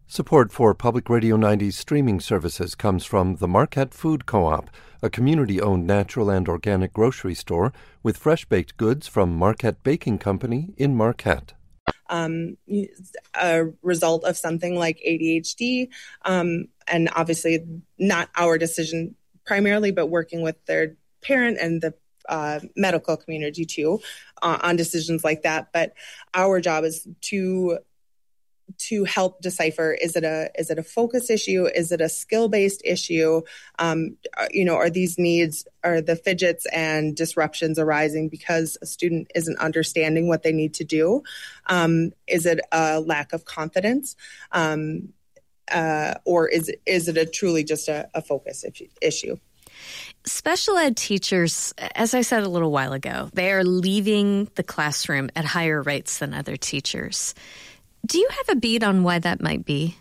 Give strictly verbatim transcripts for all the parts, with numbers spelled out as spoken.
Support for Public Radio ninety's streaming services comes from the Marquette Food Co-op, a community-owned natural and organic grocery store with fresh-baked goods from Marquette Baking Company in Marquette. Um, a result of something like A D H D, um, and obviously not our decision primarily, but working with their parent and the uh, medical community too uh, on decisions like that. But our job is to to help decipher, is it a is it a focus issue? Is it a skill-based issue? Um, you know, are these needs, are the fidgets and disruptions arising because a student isn't understanding what they need to do? Um, is it a lack of confidence? Um, uh, or is, is it a truly just a, a focus issue? Special ed teachers, as I said a little while ago, they are leaving the classroom at higher rates than other teachers. Do you have a beat on why that might be?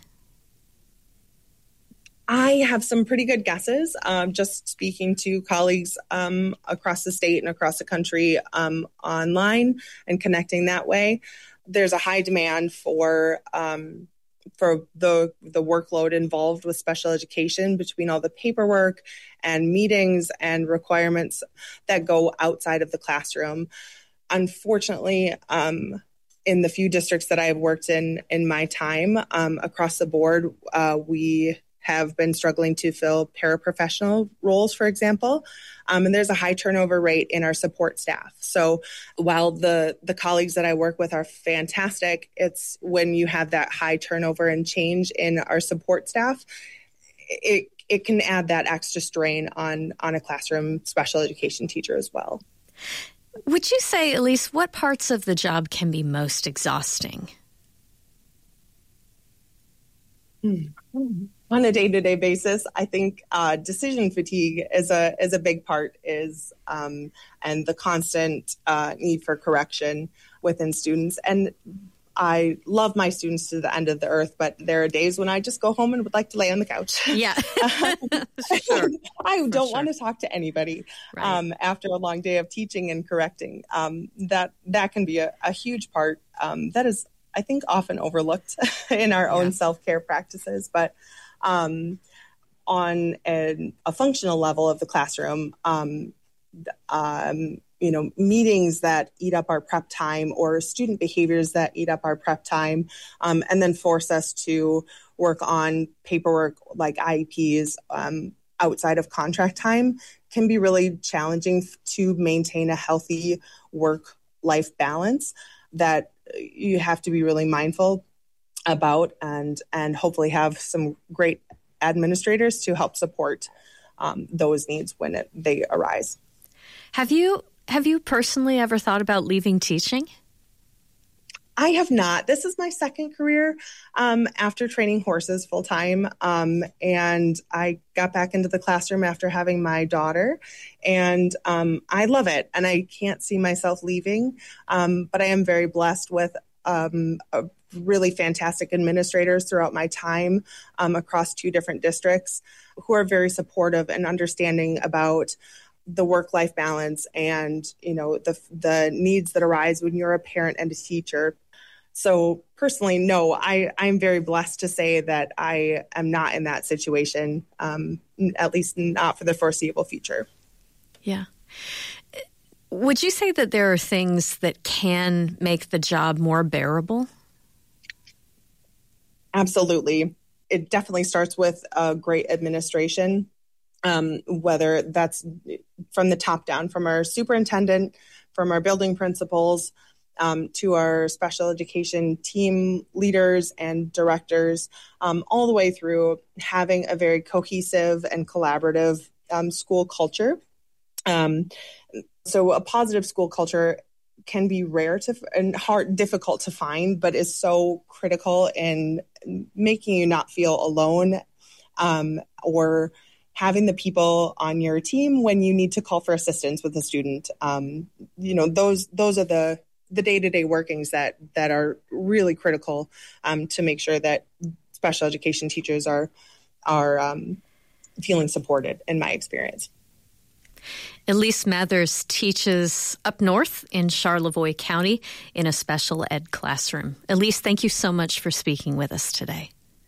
I have some pretty good guesses, um, just speaking to colleagues um, across the state and across the country um, online and connecting that way. There's a high demand for um, for the the workload involved with special education, between all the paperwork and meetings and requirements that go outside of the classroom. Unfortunately, um, in the few districts that I have worked in in my time, um, across the board, uh, we have been struggling to fill paraprofessional roles, for example. Um, and there's a high turnover rate in our support staff. So while the, the colleagues that I work with are fantastic, it's when you have that high turnover and change in our support staff, it it can add that extra strain on, on a classroom special education teacher as well. Would you say, Elise, what parts of the job can be most exhausting? Mm-hmm. On a day-to-day basis, I think uh, decision fatigue is a is a big part, is um, and the constant uh, need for correction within students. And I love my students to the end of the earth, but there are days when I just go home and would like to lay on the couch. Yeah, sure. I don't sure. want to talk to anybody right. um, after a long day of teaching and correcting. Um, that that can be a, a huge part. Um, that is, I think, often overlooked in our yeah. own self-care practices, but. Um, on a, a functional level of the classroom, um, um, you know, meetings that eat up our prep time or student behaviors that eat up our prep time, um, and then force us to work on paperwork like I E Ps um, outside of contract time can be really challenging to maintain a healthy work-life balance that you have to be really mindful about, and and hopefully have some great administrators to help support um, those needs when it, they arise. Have you have you personally ever thought about leaving teaching? I have not. This is my second career um, after training horses full time, um, and I got back into the classroom after having my daughter, and um, I love it, and I can't see myself leaving. Um, but I am very blessed with um, a really fantastic administrators throughout my time um, across two different districts who are very supportive and understanding about the work-life balance and, you know, the the needs that arise when you're a parent and a teacher. So personally, no, I, I'm very blessed to say that I am not in that situation, um, at least not for the foreseeable future. Yeah. Would you say that there are things that can make the job more bearable? Absolutely. It definitely starts with a great administration, um, whether that's from the top down, from our superintendent, from our building principals, um, to our special education team leaders and directors, um, all the way through having a very cohesive and collaborative um, school culture. Um, so a positive school culture can be rare to and hard, difficult to find, but is so critical in making you not feel alone, um, or having the people on your team when you need to call for assistance with a student. Um, you know, those those are the the day-to-day workings that that are really critical um, to make sure that special education teachers are are um, feeling supported, in my experience. Elise Mathers teaches up north in Charlevoix County in a special ed classroom. Elise, thank you so much for speaking with us today.